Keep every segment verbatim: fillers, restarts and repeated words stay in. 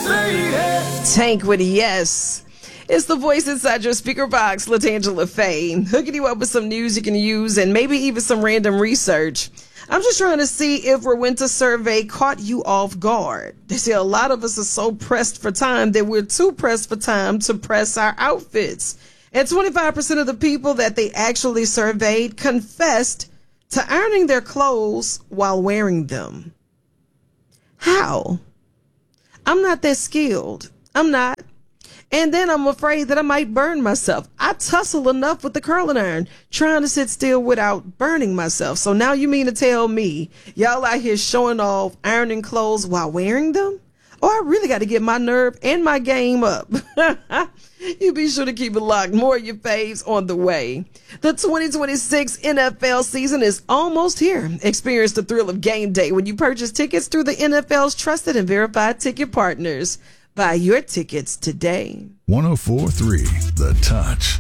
Tank with a yes. It's the voice inside your speaker box, LaTangela Faye, hooking you up with some news you can use and maybe even some random research. I'm just trying to see if our winter survey caught you off guard. They say a lot of us are so pressed for time that we're too pressed for time to press our outfits. And twenty-five percent of the people that they actually surveyed confessed to ironing their clothes while wearing them. How? I'm not that skilled. I'm not. And then I'm afraid that I might burn myself. I tussle enough with the curling iron, trying to sit still without burning myself. So now you mean to tell me y'all out here showing off ironing clothes while wearing them? Oh, I really got to get my nerve and my game up. You be sure to keep it locked. More of your faves on the way. The twenty twenty-six N F L season is almost here. Experience the thrill of game day when you purchase tickets through the N F L's trusted and verified ticket partners. Buy your tickets today. one oh four point three The Touch.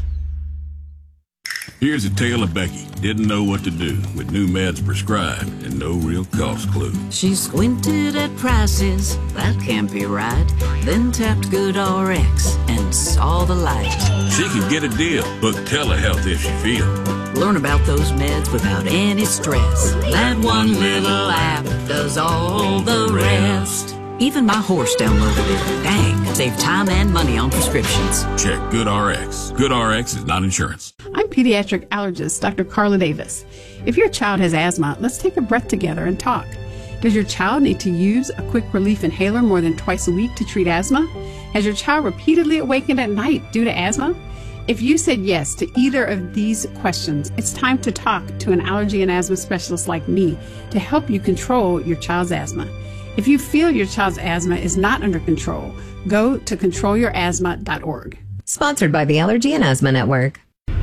Here's a tale of Becky. Didn't know what to do with new meds prescribed and no real cost clue. She squinted at prices, that can't be right. Then tapped GoodRx and saw the light. She could get a deal. Book telehealth if she feels. Learn about those meds without any stress. That one little app does all the rest. Even my horse downloaded it. Dang, save time and money on prescriptions. Check GoodRx. GoodRx is not insurance. I'm pediatric allergist Doctor Carla Davis. If your child has asthma, let's take a breath together and talk. Does your child need to use a quick relief inhaler more than twice a week to treat asthma? Has your child repeatedly awakened at night due to asthma? If you said yes to either of these questions, it's time to talk to an allergy and asthma specialist like me to help you control your child's asthma. If you feel your child's asthma is not under control, go to control your asthma dot org. Sponsored by the Allergy and Asthma Network.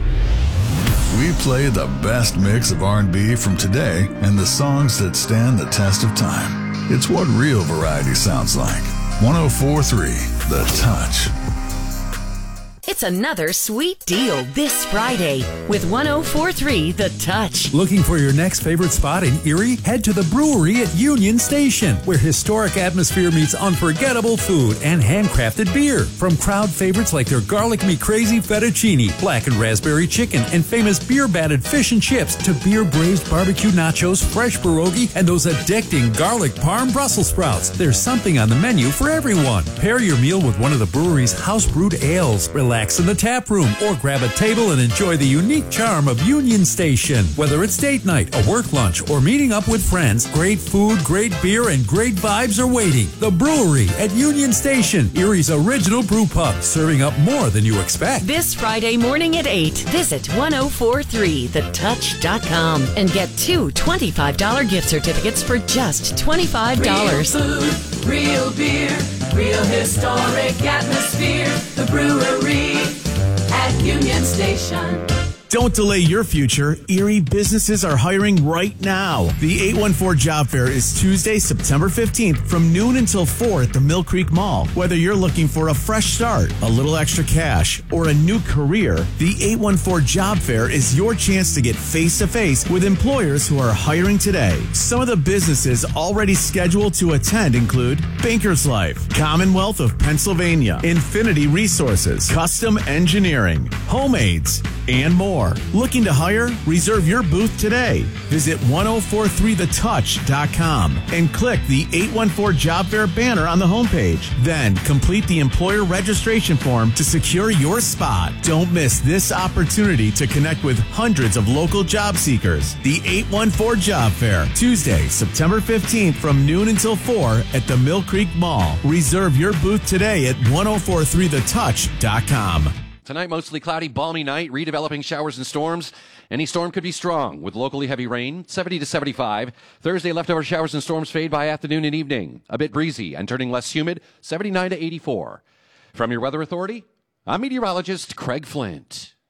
We play the best mix of R and B from today and the songs that stand the test of time. It's what real variety sounds like. one oh four point three The Touch. It's another sweet deal this Friday with one oh four point three The Touch. Looking for your next favorite spot in Erie? Head to the brewery at Union Station, where historic atmosphere meets unforgettable food and handcrafted beer. From crowd favorites like their Garlic Me Crazy Fettuccine, blackened raspberry chicken, and famous beer-batted fish and chips, to beer-braised barbecue nachos, fresh pierogi, and those addicting garlic parm Brussels sprouts. There's something on the menu for everyone. Pair your meal with one of the brewery's house-brewed ales. Relax in the tap room or grab a table and enjoy the unique charm of Union Station. Whether it's date night, a work lunch, or meeting up with friends, great food, great beer, and great vibes are waiting. The Brewery at Union Station, Erie's original brew pub, serving up more than you expect. This Friday morning at eight, visit one oh four point three the touch dot com and get two twenty-five dollars gift certificates for just twenty-five dollars. Real food, real beer, real historic atmosphere. The Brewery at Union Station. Don't delay your future. Erie businesses are hiring right now. The eight one four Job Fair is Tuesday, September fifteenth from noon until four at the Mill Creek Mall. Whether you're looking for a fresh start, a little extra cash, or a new career, the eight one four Job Fair is your chance to get face-to-face with employers who are hiring today. Some of the businesses already scheduled to attend include Bankers Life, Commonwealth of Pennsylvania, Infinity Resources, Custom Engineering, Home Aids, and more. Looking to hire? Reserve your booth today. Visit one oh four three the touch dot com and click the eight one four Job Fair banner on the homepage. Then complete the employer registration form to secure your spot. Don't miss this opportunity to connect with hundreds of local job seekers. The eight one four Job Fair, Tuesday, September fifteenth from noon until four at the Mill Creek Mall. Reserve your booth today at one oh four three the touch dot com. Tonight, mostly cloudy, balmy night, redeveloping showers and storms. Any storm could be strong with locally heavy rain, seventy to seventy-five. Thursday, leftover showers and storms fade by afternoon and evening. A bit breezy and turning less humid, seventy-nine to eighty-four. From your Weather Authority, I'm meteorologist Craig Flint.